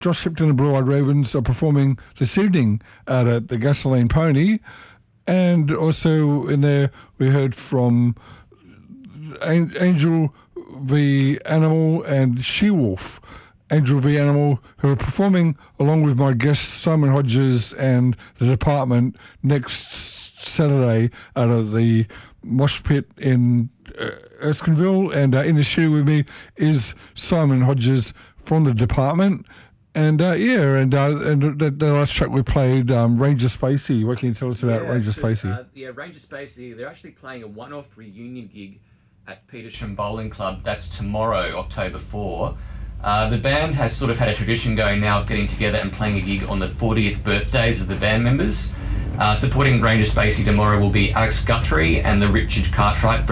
Josh Shipton and Blue Eyed Ravens are performing this evening out at the Gasoline Pony. And also in there we heard from Angel v Animal and She-Wolf. Angel v Animal, who are performing along with my guest Simon Hodges and the Department next Saturday out of the Mosh Pit in Erskineville. And in the studio with me is Simon Hodges from the Department. And the last track we played, Ranger Spacey. What can you tell us about Ranger Spacey? Ranger Spacey, they're actually playing a one-off reunion gig at Petersham Bowling Club. That's tomorrow, October 4. The band has sort of had a tradition going now of getting together and playing a gig on the 40th birthdays of the band members. Supporting Ranger Spacey tomorrow will be Alex Guthrie and the Richard Cartwright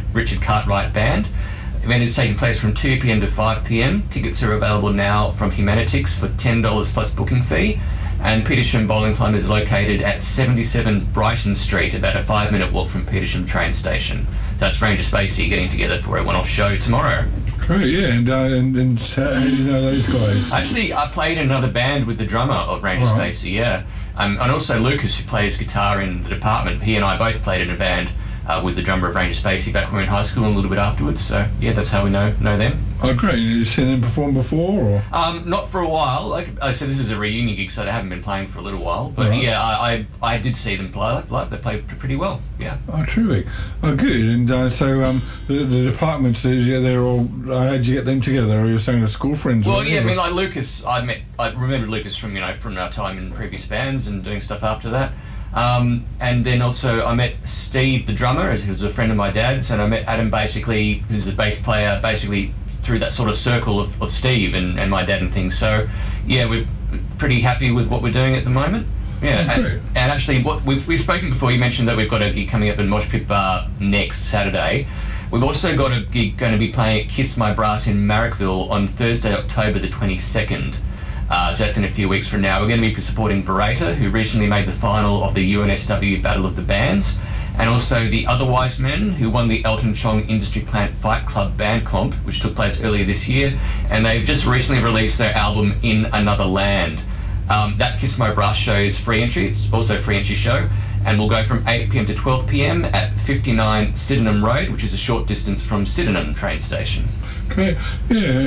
Band. The event is taking place from 2 p.m. to 5 p.m. Tickets are available now from Humanitix for $10 plus booking fee. And Petersham Bowling Club is located at 77 Brighton Street, about a 5-minute walk from Petersham train station. That's Ranger Spacey getting together for a one-off show tomorrow. Great, yeah, and how do you know those guys? Actually, I played in another band with the drummer of Ranger Spacey, yeah. And also Lucas, who plays guitar in the Department. He and I both played in a band with the drummer of Ranger Spacey back when we were in high school and a little bit afterwards. So, yeah, that's how we know them. Oh, great. You seen them perform before? Or? Not for a while. Like I said, this is a reunion gig, so they haven't been playing for a little while. But, I did see them play. They played pretty well, yeah. Oh, terrific. Oh, good. And the Department says, they're all... how'd you get them together? Or you're saying they're school friends? Well, yeah, I mean, like Lucas, I remember Lucas from our time in previous bands and doing stuff after that. And then also I met Steve, the drummer, as he was a friend of my dad's, and I met Adam, basically, who's a bass player, basically through that sort of circle of Steve and my dad and things. So, yeah, we're pretty happy with what we're doing at the moment. Yeah, and actually, what we've spoken before. You mentioned that we've got a gig coming up in Mosh Pit Bar next Saturday. We've also got a gig going to be playing at Kiss My Brass in Marrickville on Thursday, October the 22nd. So that's in a few weeks from now. We're going to be supporting Verata, who recently made the final of the UNSW Battle of the Bands, and also the Otherwise Men, who won the Elton Chong Industry Plant Fight Club Band Comp, which took place earlier this year, and they've just recently released their album In Another Land. That Kiss My Brass show is free entry. It's also a free entry show, and will go from 8 p.m. to 12 p.m. at 59 Sydenham Road, which is a short distance from Sydenham train station. Great, yeah,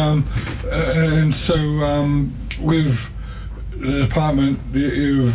and so with the Department, you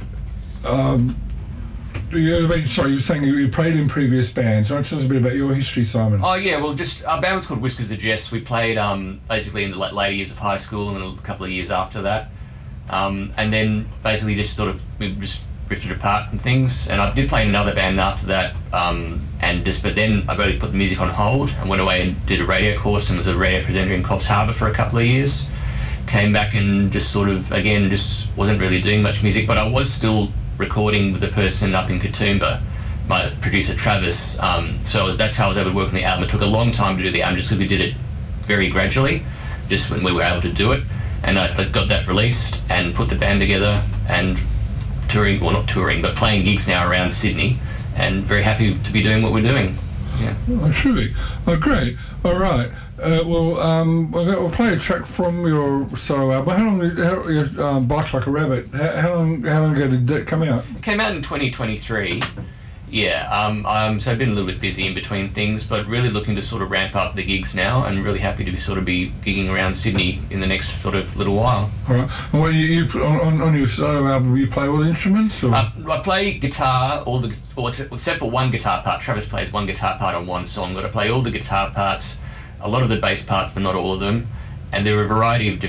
were saying you played in previous bands. Tell us a bit about your history, Simon. Oh yeah, well, just our band was called Whiskers of Jess. We played basically in the later years of high school and a couple of years after that, and then basically we just drifted apart and things. And I did play in another band after that, but then I really put the music on hold and went away and did a radio course and was a radio presenter in Coffs Harbour for a couple of years. Came back and just wasn't really doing much music, but I was still recording with a person up in Katoomba, my producer Travis. So that's how I was able to work on the album. It took a long time to do the album just because we did it very gradually, just when we were able to do it. And I got that released and put the band together and not touring, but playing gigs now around Sydney, and very happy to be doing what we're doing. Yeah. Oh, terrific. Oh, great. All right. We'll play a track from your solo album. How long Bark Like a Rabbit? How long ago did that come out? It came out in 2023. Yeah. So I've been a little bit busy in between things, but really looking to sort of ramp up the gigs now, and really happy to be gigging around Sydney in the next sort of little while. All right. And when you on your solo album, you play all the instruments? Or? I play guitar, except for one guitar part. Travis plays one guitar part on one song, but I play all the guitar parts, a lot of the bass parts, but not all of them. And there are a variety of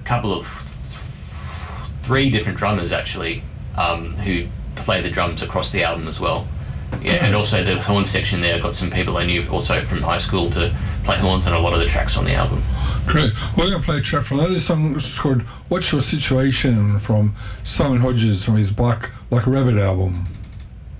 three different drummers actually, who play the drums across the album as well. Yeah, and also the horn section there, I've got some people I knew also from high school to play horns on a lot of the tracks on the album. Great. We're going to play a track from that. This song is called What's Your Situation from Simon Hodges from his Bark Like a Rabbit album.